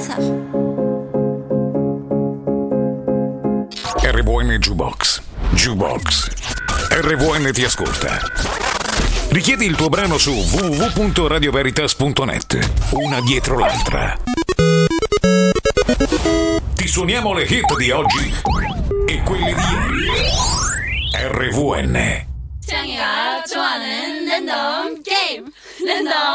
RVN Jukebox. Jukebox. RVN ti ascolta. Richiedi il tuo brano su www.radioveritas.net. Una dietro l'altra. Ti suoniamo le hit di oggi e quelle di ieri. RVN. 창이가 좋아하는 랜덤 게임. 랜덤